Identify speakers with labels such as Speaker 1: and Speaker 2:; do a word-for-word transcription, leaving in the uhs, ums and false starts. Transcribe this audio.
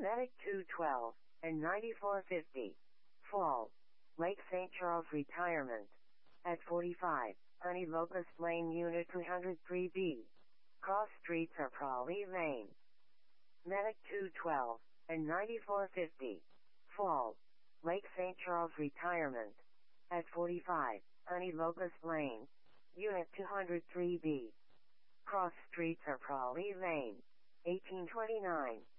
Speaker 1: Medic two twelve and ninety-four fifty. Fall. Lake Saint Charles Retirement. At forty-five, Honey Locust Lane Unit two oh three B. Cross streets are Prawley Lane. Medic two twelve and ninety-four fifty. Fall. Lake Saint Charles Retirement. At forty-five, Honey Locust Lane. Unit two oh three B. Cross streets are Prawley Lane. eighteen twenty-nine.